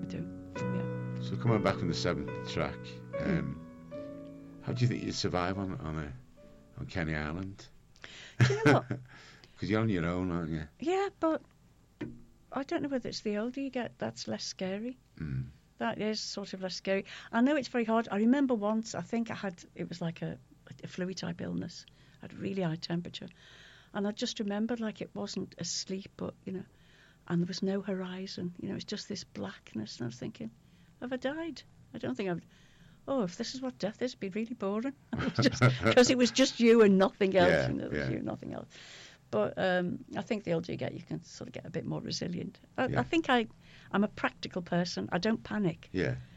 do. Yeah. So coming back from the 7th track, how do you think you'd survive on Kenny Island? Do you know what? Because you're on your own, aren't you? Yeah, but I don't know whether it's the older you get that's less scary. That is sort of less scary. I know it's very hard. I remember once, I think it was like a flu type illness. I had a really high temperature. And I just remember like it wasn't a sleep, but, and there was no horizon. It's just this blackness. And I was thinking, have I died? I don't think I've... Oh, if this is what death is, it'd be really boring. Because it was just you and nothing else. Yeah, It was you and nothing else. But I think the older you get, you can sort of get a bit more resilient. I think I'm a practical person. I don't panic. Yeah.